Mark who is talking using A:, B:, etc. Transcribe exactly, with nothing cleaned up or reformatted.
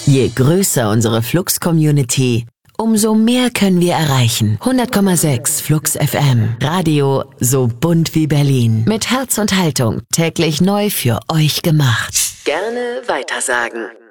A: Je größer unsere Flux-Community, umso mehr können wir erreichen. hundert Komma sechs Flux F M. Radio so bunt wie Berlin. Mit Herz und Haltung täglich neu für euch gemacht. Gerne weitersagen.